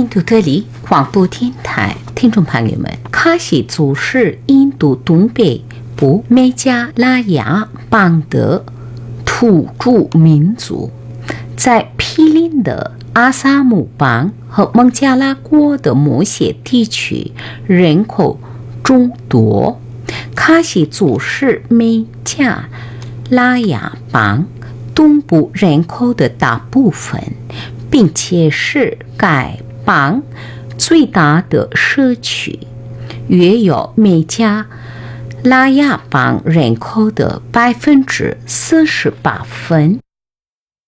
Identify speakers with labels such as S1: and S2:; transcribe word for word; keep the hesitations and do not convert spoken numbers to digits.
S1: 杜特里广播电台听众朋友们，卡西族是印度东北部美加拉雅邦的土著民族，在毗邻的阿萨姆邦和孟加拉国的某些地区人口众多。卡西族是美加拉雅邦东部人口的大部分，并且是该邦最大的社区，约有美加拉雅邦人口的百分之四十八分。